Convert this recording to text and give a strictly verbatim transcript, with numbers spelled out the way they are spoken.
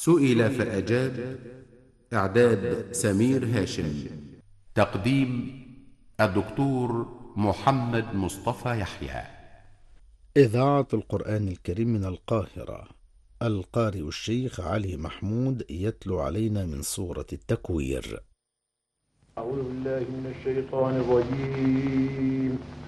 سئل فأجاب. إعداد سمير هاشم. تقديم الدكتور محمد مصطفى يحيى. إذاعة القرآن الكريم من القاهرة. القارئ الشيخ علي محمود يتلو علينا من سورة التكوير. أعوذ بالله من الشيطان الرجيم.